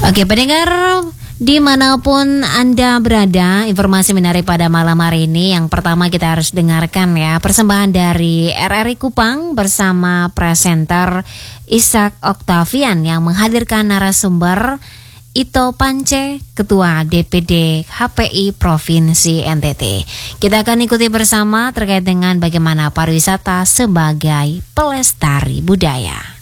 Oke, pendengar dimanapun Anda berada, informasi menarik pada malam hari ini. Yang pertama kita harus dengarkan ya, persembahan dari RRI Kupang bersama presenter Ishak Octavian yang menghadirkan narasumber Ito Pance, Ketua DPD HPI Provinsi NTT. Kita akan ikuti bersama terkait dengan bagaimana pariwisata sebagai pelestari budaya.